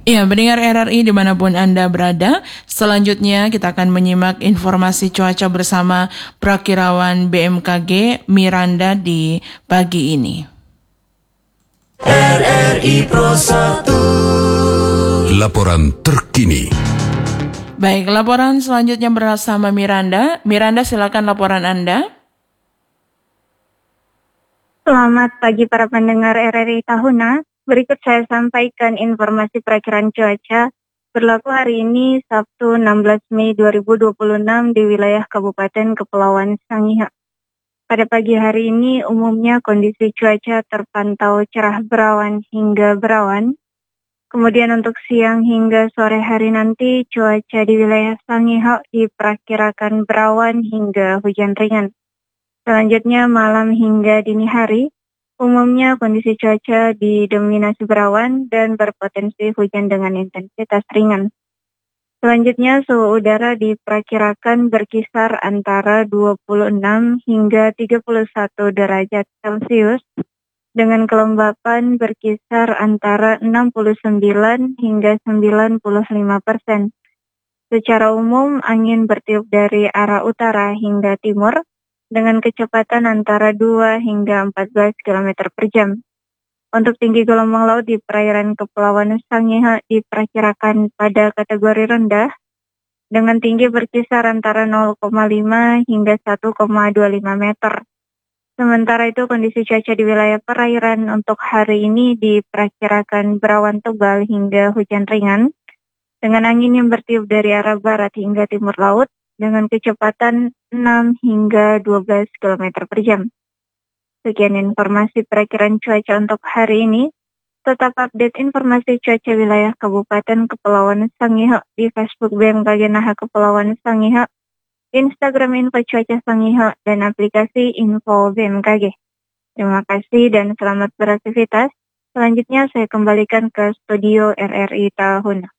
Ya, pendengar RRI dimanapun Anda berada, selanjutnya kita akan menyimak informasi cuaca bersama Prakirawan BMKG Miranda di pagi ini. RRI Pro 1. Laporan terkini. Baik, laporan selanjutnya bersama Miranda. Miranda, silakan laporan Anda. Selamat pagi para pendengar RRI Tahuna. Berikut saya sampaikan informasi perakiraan cuaca berlaku hari ini Sabtu 16 Mei 2026 di wilayah Kabupaten Kepulauan Sangihe. Pada pagi hari ini umumnya kondisi cuaca terpantau cerah berawan hingga berawan. Kemudian untuk siang hingga sore hari nanti cuaca di wilayah Sangihe diperkirakan berawan hingga hujan ringan. Selanjutnya malam hingga dini hari, umumnya kondisi cuaca didominasi berawan dan berpotensi hujan dengan intensitas ringan. Selanjutnya suhu udara diperkirakan berkisar antara 26 hingga 31 derajat Celcius dengan kelembapan berkisar antara 69 hingga 95%. Secara umum angin bertiup dari arah utara hingga timur dengan kecepatan antara 2 hingga 14 km per jam. Untuk tinggi gelombang laut di perairan Kepulauan Sangihe diperkirakan pada kategori rendah dengan tinggi berkisar antara 0,5 hingga 1,25 meter. Sementara itu kondisi cuaca di wilayah perairan untuk hari ini diperkirakan berawan tebal hingga hujan ringan dengan angin yang bertiup dari arah barat hingga timur laut dengan kecepatan 6 hingga 12 km per jam. Sekian informasi perakiraan cuaca untuk hari ini. Tetap update informasi cuaca wilayah Kabupaten Kepulauan Sangihe di Facebook BMKG Naha Kepulauan Sangihe, Instagram Info Cuaca Sangihe, dan aplikasi Info BMKG. Terima kasih dan selamat beraktivitas. Selanjutnya saya kembalikan ke studio RRI Tahuna.